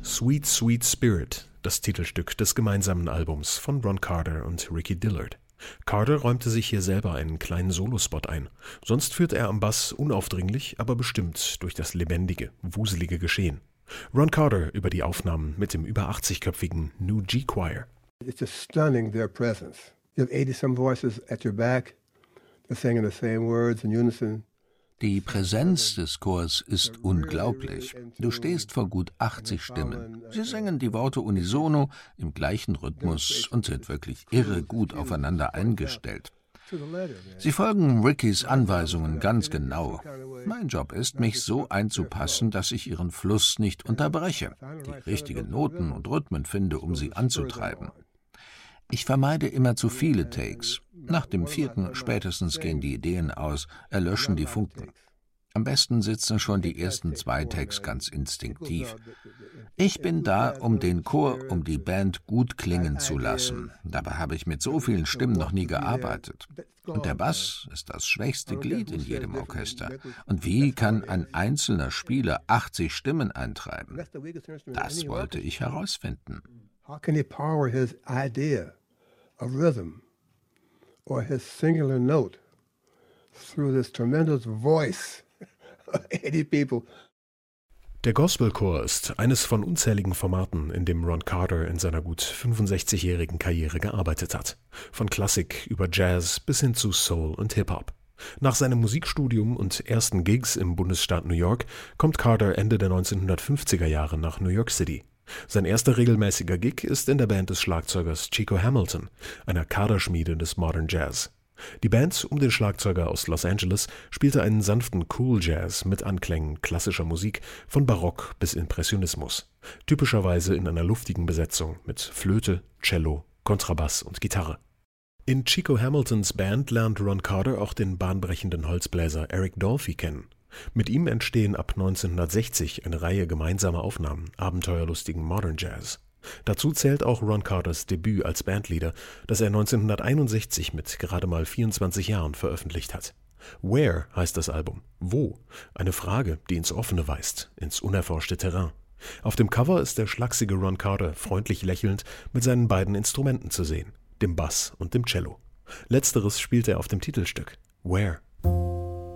Sweet Sweet Spirit, das Titelstück des gemeinsamen Albums von Ron Carter und Ricky Dillard. Carter räumte sich hier selber einen kleinen Solospot ein. Sonst führt er am Bass unaufdringlich, aber bestimmt durch das lebendige, wuselige Geschehen. Ron Carter über die Aufnahmen mit dem über 80-köpfigen New G-Choir. It's just stunning, their presence. You have 80-some voices at your back. They're singing the same words in unison. Die Präsenz des Chors ist unglaublich. Du stehst vor gut 80 Stimmen. Sie singen die Worte unisono, im gleichen Rhythmus und sind wirklich irre gut aufeinander eingestellt. Sie folgen Rickys Anweisungen ganz genau. Mein Job ist, mich so einzupassen, dass ich ihren Fluss nicht unterbreche, die richtigen Noten und Rhythmen finde, um sie anzutreiben. Ich vermeide immer zu viele Takes. Nach dem 4. spätestens gehen die Ideen aus, erlöschen die Funken. Am besten sitzen schon die ersten 2 Takes ganz instinktiv. Ich bin da, um den Chor, um die Band gut klingen zu lassen. Dabei habe ich mit so vielen Stimmen noch nie gearbeitet. Und der Bass ist das schwächste Glied in jedem Orchester. Und wie kann ein einzelner Spieler 80 Stimmen eintreiben? Das wollte ich herausfinden. How can he power his idea of rhythm or his singular note through this tremendous voice of 80 people? Der Gospelchor ist eines von unzähligen Formaten, in dem Ron Carter in seiner gut 65-jährigen Karriere gearbeitet hat. Von Klassik über Jazz bis hin zu Soul und Hip-Hop. Nach seinem Musikstudium und ersten Gigs im Bundesstaat New York kommt Carter Ende der 1950er Jahre nach New York City. Sein erster regelmäßiger Gig ist in der Band des Schlagzeugers Chico Hamilton, einer Kaderschmiede des Modern Jazz. Die Band um den Schlagzeuger aus Los Angeles spielte einen sanften Cool Jazz mit Anklängen klassischer Musik von Barock bis Impressionismus, typischerweise in einer luftigen Besetzung mit Flöte, Cello, Kontrabass und Gitarre. In Chico Hamiltons Band lernt Ron Carter auch den bahnbrechenden Holzbläser Eric Dolphy kennen. Mit ihm entstehen ab 1960 eine Reihe gemeinsamer Aufnahmen abenteuerlustigen Modern Jazz. Dazu zählt auch Ron Carters Debüt als Bandleader, das er 1961 mit gerade mal 24 Jahren veröffentlicht hat. Where heißt das Album. Wo? Eine Frage, die ins Offene weist, ins unerforschte Terrain. Auf dem Cover ist der schlachsige Ron Carter freundlich lächelnd mit seinen beiden Instrumenten zu sehen, dem Bass und dem Cello. Letzteres spielt er auf dem Titelstück. Where?